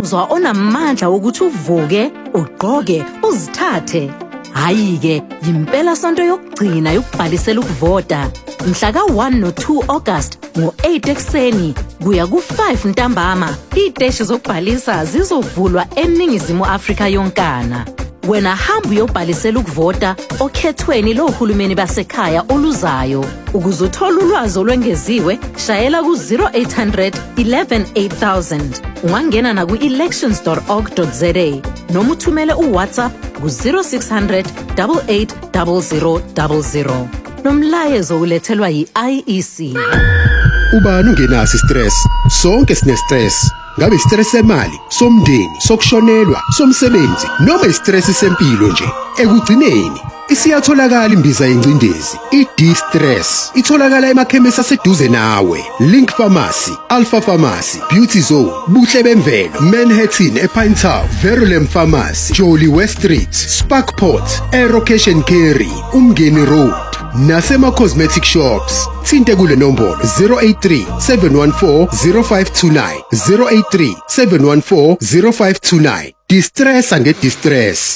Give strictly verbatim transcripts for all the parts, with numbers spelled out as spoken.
umuzwa onamandla ukuthi uvuke, ugqoke, uzithathe. Hayi-ke, yimpela sonto yokugcina yokubhalisela ukuvota. Mhla ka one no two August ngo eight ekseni kuya ku five ntambama. Iteshi zokubhalisa zizovulwa eNingizimu Afrika yonkana. Wena hamba uyobhalisela ukuvota okhethweni lohulumeni basekhaya oluzayo. Ukuze uthole ulwazi olwengeziwe, shayela ku zero eight hundred eleven eight thousand. Ungangena na ku elections dot org dot za noma uthumele uWhatsApp ku zero six hundred eight eight zero zero zero zero. Nomlayezo ulethelwa yi-I E C. Ubani ungenaso stress? Sonke sine stress. Ngabe stress semali, somndeni, sokushonelwa, somsebenzi, noma istress sempilo nje. Ekugcineni isiyatholakala imbiza yencindezi. I-D-Stress itholakala emakhemisi aseduze nawe. Link Pharmacy, Alpha Pharmacy, Beauty Zone, Buhle Bemvelo, Manhattan ePine Town, Verulam Pharmacy, Jolly West Street, Sparkport, Aero Cash and Carry, Umngeni Road. Nasema Cosmetic Shops. Thinte kule nombolo zero eight three seven one four zero five two nine zero eight three seven one four zero five two nine. Distress and distress.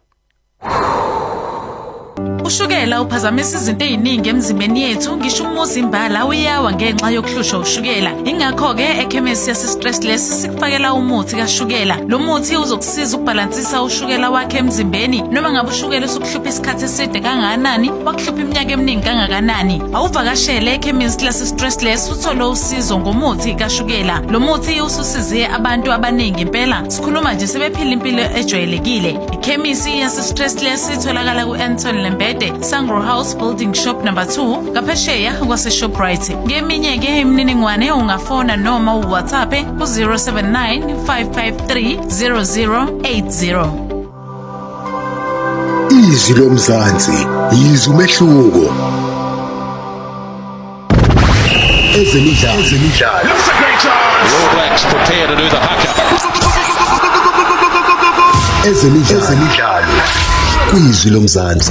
Ushukela uphazamisa izinto eziningi emzimbeni yethu, ngisho umuzimbala uyawa ngenxa yokuhlushwa ushukela. Ingakho ke ekhemisi yase Stressless sikufakela umuthi kaShukela. Lo muthi uzokusiza ukubalansisa ushukela wakhe emzimbeni, noma ngabe ushukela usukuhlupha isikhathi eside kangakanani, wakuhlupha iminyaka eminingi kangakanani. Awuvakashele ekhemisi lase Stressless uthole usizo ngomuthi kaShukela. Lo muthi ususize abantu abaningi impela. Sikhuluma nje sebephila impilo ejwayelekile. Ikhemisi yase Stressless itholakala ku Anton Lembede, Sangro House Building Shop number two, Kapesheya kwase Shoprite. Ngeminye ke imininingwane ungafona noma uWhatsApp ku zero seven nine five five three zero zero eight zero. Izwi lomzansi, izwi umehluko. Ezemidlalo, ezemidlalo. That's a great chance. All Blacks prepare to do the haka. Ezemidlalo, ezemidlalo. Izwi lomzansi.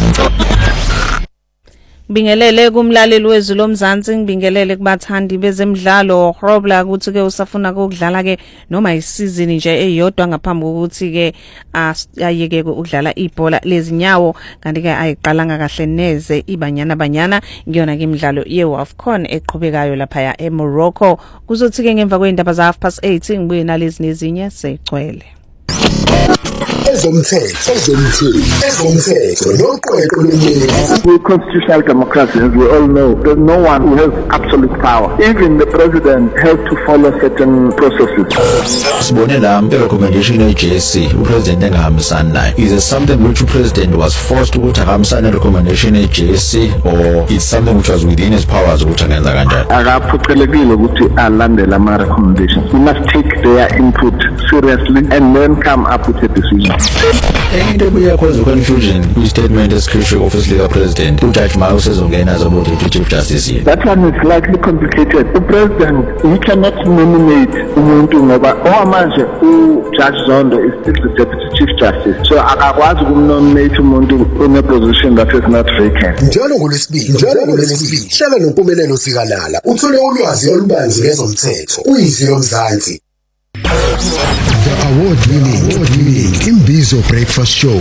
Bingelele kumlaleli wezwi lomzansi, ngibingelele kubathandi bezemidlalo. Robla ukuthi ke usafuna ukudlala ke noma isizini nje eyodwa ngaphambi kokuthi ke ayeke ukudlala ibhola lezinyawo, kanti ke ayiqalanga kahle neze ibanyana banyana ngiyona ke imidlalo yeWAFCON eqhubekayo lapha eMorocco. Kuzothi ke ngemva kweindaba za half past eight ngibuye nalezi nezinye segcwele. Ezomthetho, ezomthetho, ezomthetho noqweqwe lomnye. We're constitutional democracy, as we all know. There's no one who has absolute power. Even the president has to follow certain processes. Sibone la recommendation ye-J S C, upresident engahambisani nayo. Is it something which the president was forced ukuthi ahambisane recommendation ye-J S C, or it's something which was within his powers ukuthi angenza kanjani? Akaphoqelekile ukuthi alandele ama recommendations. We must take their input seriously and then come up with a decision. Into kuyakwenza confusion kwi-statement esikhishwe office lika-president. Ujudge Mayo sezongena zobuthi chief justice here. That one is slightly complicated. The president, he cannot nominate umuntu ngoba owamanje uJudge Zondo is still the deputy chief justice. So akakwazi ukumnominate umuntu in a position that is not vacant. Njalo ngolesibili, njalo ngolesibili. Hlala nompumelelo sikalala. Uthole ulwazi olubanzi ngezomthetho. Uyizwi lomzansi. The award-winning, award-winning Imbizo Breakfast Show.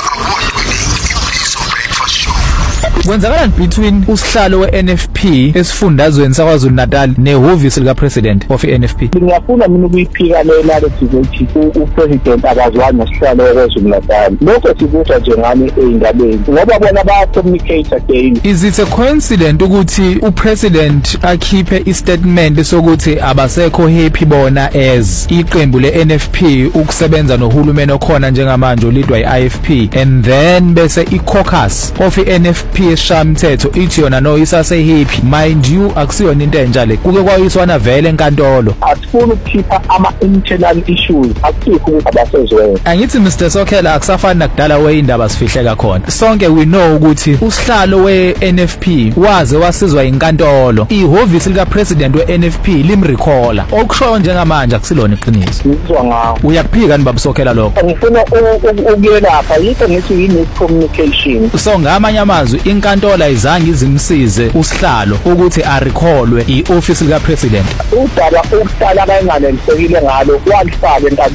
Kwenzakalani between usihlalo we-N F P esifundazweni saKwaZulu Natal nehhovisi lika president of i-N F P? Ngiyafuna mina ukuyiphika lena lethi upresident akazwani nesihlalo weKwaZulu Natal. Lokho sikuthi nje ngani eindabeni ngoba bona baya communicate again. Is it a coincidence ukuthi upresident akhiphe istatement sokuthi abasekho happy bona as iqembu le-N F P ukusebenza nohulumeni okhona njengamanje olidwa i-I F P, and then bese i-caucus of i-N F P eshamthetho ithi yona no isase happy? Mind you, akusiyona into enjalo, kuke kwayiswana vele enkantolo. Asifuna ukukhipha ama internal issues, akusikho ukuthi abasezwe. Angithi Mister Sokhela akusafani nakudala weindaba sifihleka khona. Sonke we know ukuthi usihlalo we-N F P waze wasizwa inkantolo, ihhovisi lika president we-N F P limrecalla. Okusho njengamanje akusilona iqiniso. Ngizwa ngawo. Uyakuphika ni baba Sokhela lokho? Ngifuna ukuyelapha yikho ngithi yini communication. So ngamanye amazwi inkantolo ayizange izimsize usihlalo ukuthi arecallwe i-office lika president. Udaba ukuhlala bayinganelisekile ngalo walifaka